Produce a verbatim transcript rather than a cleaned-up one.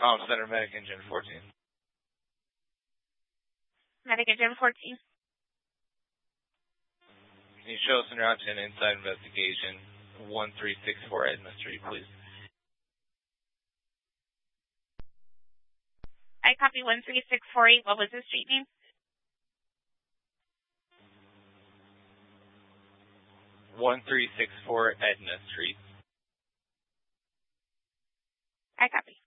Comm Center, Medic Engine fourteen. Medic Engine fourteen. Can you show us in route to an inside investigation, one three six four Edna Street, please? I copy one three six four eight. What was the street name? one three six four Edna Street. I copy.